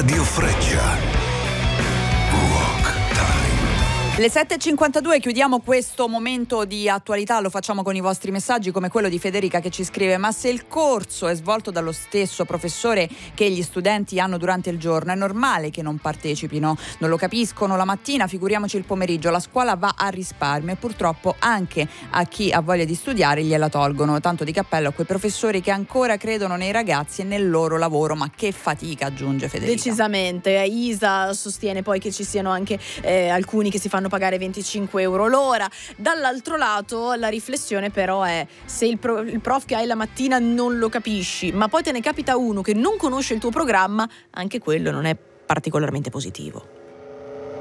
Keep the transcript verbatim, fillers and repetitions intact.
Radio Freccia. Le sette e cinquantadue, chiudiamo questo momento di attualità, lo facciamo con i vostri messaggi come quello di Federica che ci scrive: ma se il corso è svolto dallo stesso professore che gli studenti hanno durante il giorno, è normale che non partecipino, non lo capiscono la mattina, figuriamoci il pomeriggio. La scuola va a risparmio e purtroppo anche a chi ha voglia di studiare gliela tolgono. Tanto di cappello a quei professori che ancora credono nei ragazzi e nel loro lavoro, ma che fatica, aggiunge Federica. Decisamente. Isa sostiene poi che ci siano anche eh, alcuni che si fanno pagare venticinque euro l'ora. Dall'altro lato la riflessione però è: se il, pro, il prof che hai la mattina non lo capisci, ma poi te ne capita uno che non conosce il tuo programma, anche quello non è particolarmente positivo.